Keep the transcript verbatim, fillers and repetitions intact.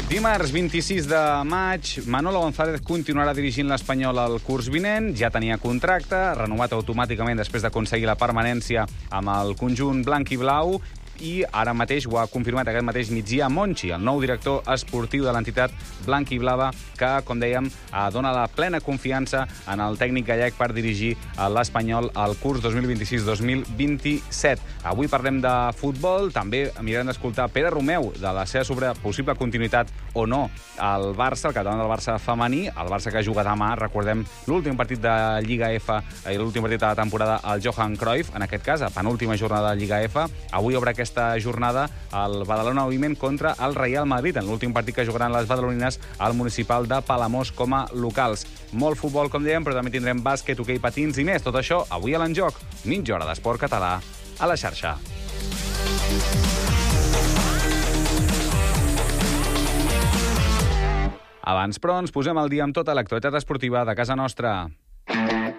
Dimarts vint-i-sis de maig, Manolo González continuarà dirigint l'Espanyol al curs vinent. Ja tenia contracte, renovat automàticament després d'aconseguir la permanència amb el conjunt blanc i blau, i ara mateix ho ha confirmat aquest mateix migdia Monchi, el nou director esportiu de l'entitat blanc i blava, que, com dèiem, dona la plena confiança en el tècnic gallec per dirigir l'Espanyol al curs dos mil vint-i-sis dos mil vint-i-set. Avui parlem de futbol, també mirarem d'escoltar Pere Romeu de la seva sobre possible continuïtat o no al Barça, el capità del Barça femení, el Barça que juga demà, recordem, l'últim partit de Lliga F i l'últim partit de la temporada al Johan Cruyff, en aquest cas, a penúltima jornada de Lliga F. Avui obre aquesta jornada el Badalona Moviment contra el Real Madrid, en l'últim partit que jugaran les badalonines al municipal de Palamós com a locals. Molt futbol, com dèiem, però també tindrem bàsquet, hoquei patins i més. Tot això avui a l'Enjoc, mitja hora d'esport català a la xarxa. Abans, però, ens posem al dia amb tota l'actualitat esportiva de casa nostra.